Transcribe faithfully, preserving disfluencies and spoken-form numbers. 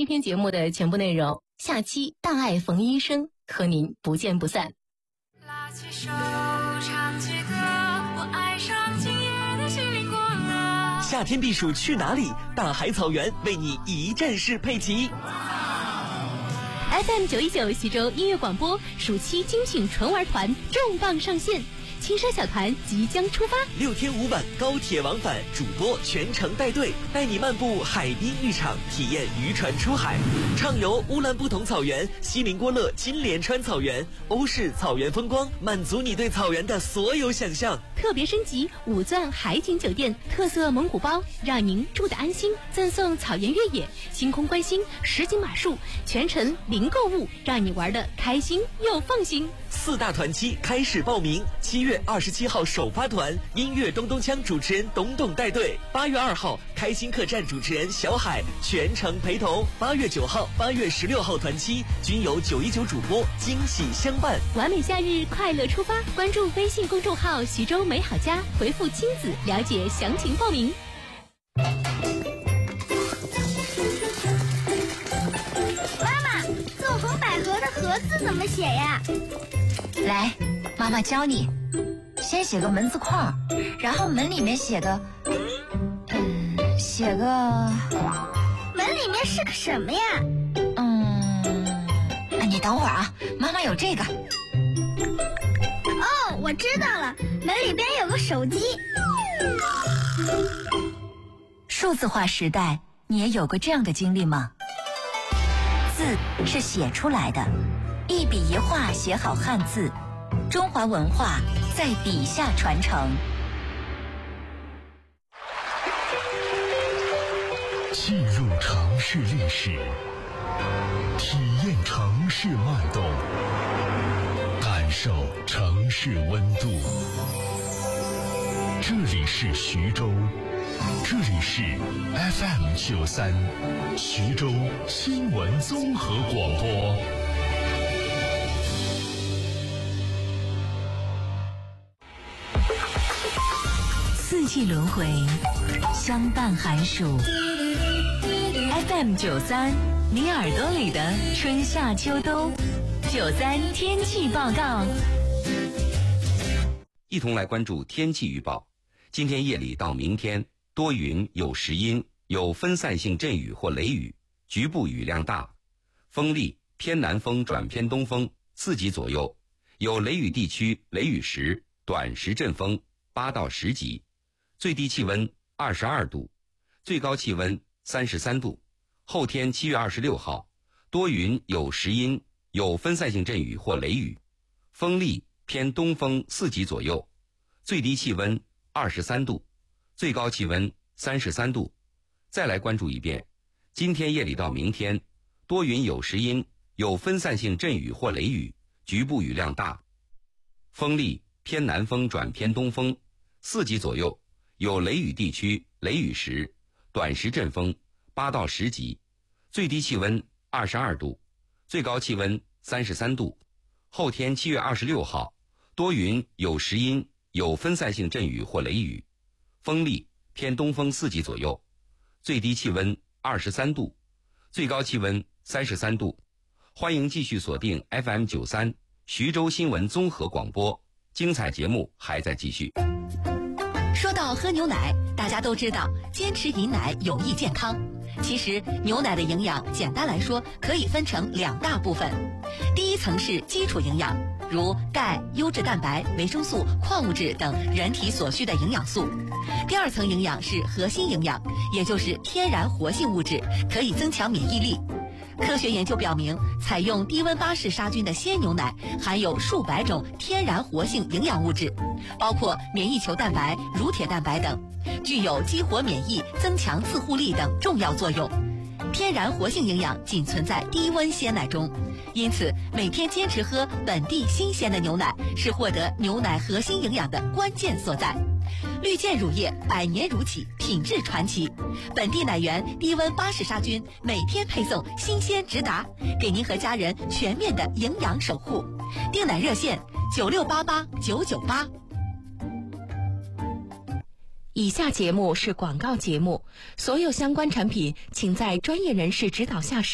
这篇节目的全部内容，下期大爱冯医生和您不见不散。 拉起手唱起歌，我爱上今夜的心灵过了。 夏天避暑去哪里？大海草原为你一站式配齐。 F M 九一九徐州音乐广播暑期精品纯玩团重磅上线，青山小团即将出发， 六天五晚高铁往返，主播全程带队，带你漫步海滨浴场，体验渔船出海，畅游乌兰布统草原、锡林郭勒金莲川草原、欧式草原风光，满足你对草原的所有想象。 特别升级五钻海景酒店，特色蒙古包，让您住得安心，赠送草原越野、星空观星、实景马术，全程零购物，让你玩得开心又放心。 四大团期开始报名，七月二十七号首发团，音乐咚咚锵主持人董董带队；八月二号开心客栈主持人小海全程陪同；八月九号、八月十六号团期均由九一九主播惊喜相伴。 完美夏日，快乐出发！关注微信公众号徐州美好家，回复亲子了解详情报名。 妈妈，纵横捭阖的阖字怎么写呀？ 来，妈妈教你，先写个门字框，然后门里面写个，嗯，写个， 门里面是个什么呀？ 嗯，哎，你等会儿啊，妈妈有这个。 哦，我知道了，门里边有个手机。 数字化时代，你也有过这样的经历吗？字是写出来的，一笔一画写好汉字，中华文化在笔下传承。 进入城市历史，体验城市脉动，感受城市温度。这里是徐州，这里是 F M 九三，徐州新闻综合广播。 四季轮回，相伴寒暑。F M 九三，你耳朵里的春夏秋冬。九三天气报告。 一同来关注天气预报。今天夜里到明天，多云有时阴，有分散性阵雨或雷雨，局部雨量大，风力偏南风转偏东风，四级左右，有雷雨地区雷雨时，短时阵风八到十级，最低气温二十二度，最高气温三十三度。后天七月二十六号，多云有时阴，有分散性阵雨或雷雨，风力偏东风四级左右，最低气温二十三度，最高气温三十三度。再来关注一遍，今天夜里到明天，多云有时阴，有分散性阵雨或雷雨，局部雨量大，风力偏南风转偏东风，四级左右，有雷雨地区雷雨时，短时阵风八到十级，最低气温二十二度，最高气温三十三度。后天七月二十六号，多云有时阴，有分散性阵雨或雷雨，风力偏东风四级左右，最低气温二十三度，最高气温三十三度。欢迎继续锁定 F M 九三徐州新闻综合广播，精彩节目还在继续。 说到喝牛奶，大家都知道坚持饮奶有益健康。其实牛奶的营养简单来说可以分成两大部分，第一层是基础营养，如钙、优质蛋白、维生素、矿物质等人体所需的营养素。第二层营养是核心营养，也就是天然活性物质，可以增强免疫力。科学研究表明，采用低温巴氏杀菌的鲜牛奶含有数百种天然活性营养物质，包括免疫球蛋白、乳铁蛋白等，具有激活免疫、增强自护力等重要作用。天然活性营养仅存在低温鲜奶中，因此每天坚持喝本地新鲜的牛奶是获得牛奶核心营养的关键所在。绿箭乳业百年如起，品质传奇，本地奶源低温巴氏杀菌，每天配送新鲜直达，给您和家人全面的营养守护。订奶热线九六八八九九八。 以下节目是广告节目，所有相关产品请在专业人士指导下使